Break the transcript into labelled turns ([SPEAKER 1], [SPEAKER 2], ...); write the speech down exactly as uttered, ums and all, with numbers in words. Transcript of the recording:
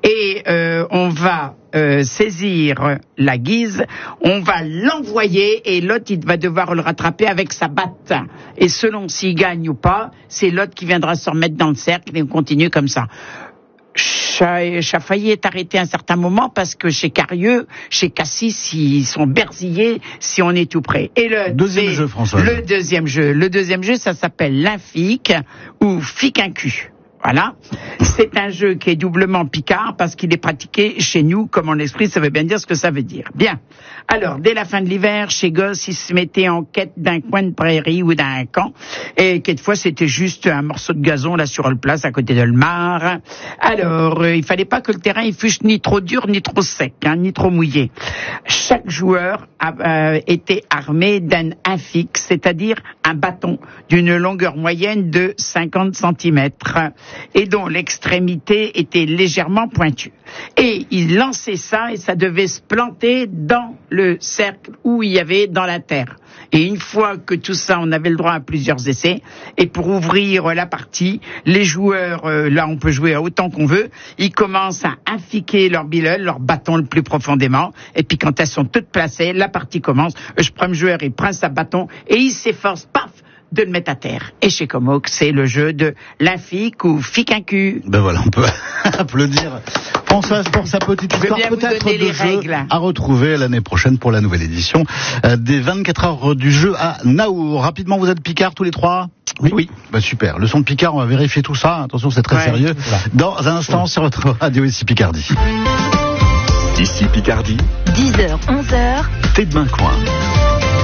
[SPEAKER 1] Et euh, on va euh, saisir la guise, on va l'envoyer et l'autre il va devoir le rattraper avec sa batte. Et selon s'il gagne ou pas, c'est l'autre qui viendra se remettre dans le cercle et on continue comme ça. Chafailly est arrêté à un certain moment parce que chez Carieux, chez Cassis, ils sont berzillés si on est tout près. Et le
[SPEAKER 2] deuxième jeu, François.
[SPEAKER 1] Le deuxième jeu, le deuxième jeu, ça s'appelle l'infique ou fique un cul. Voilà. C'est un jeu qui est doublement picard parce qu'il est pratiqué chez nous, comme en esprit, ça veut bien dire ce que ça veut dire. Bien. Alors, dès la fin de l'hiver, chez Gosse, ils se mettaient en quête d'un coin de prairie ou d'un camp. Et quelquefois, c'était juste un morceau de gazon, là, sur le place, à côté de le mar. Alors, euh, il fallait pas que le terrain, il fût ni trop dur, ni trop sec, hein, ni trop mouillé. Chaque joueur a, euh, était armé d'un infixe, c'est-à-dire un bâton d'une longueur moyenne de cinquante centimètres. Et dont l'extrémité était légèrement pointue. Et il lançait ça et ça devait se planter dans le cercle où il y avait dans la terre. Et une fois que tout ça, on avait le droit à plusieurs essais. Et pour ouvrir la partie, les joueurs, euh, là on peut jouer autant qu'on veut, ils commencent à infiquer leur billeul, leur bâton le plus profondément. Et puis quand elles sont toutes placées, la partie commence. Je prends le joueur, il prend sa bâton et il s'efforce, paf, de le mettre à terre. Et chez Comox, c'est le jeu de l'infique ou fique un cul.
[SPEAKER 2] Ben voilà, on peut applaudir Françoise pour sa petite histoire, peut-être de jeu à retrouver l'année prochaine pour la nouvelle édition euh, des vingt-quatre heures du jeu à Naour. Rapidement, vous êtes Picard tous les trois ? Oui. Oui. Bah super. Le son de Picard, on va vérifier tout ça. Attention, c'est très ouais. sérieux. Voilà. Dans un instant, ouais. sur votre radio ici Picardie.
[SPEAKER 3] Ici Picardie.
[SPEAKER 4] dix heures, onze heures.
[SPEAKER 3] T'es de Main Coin.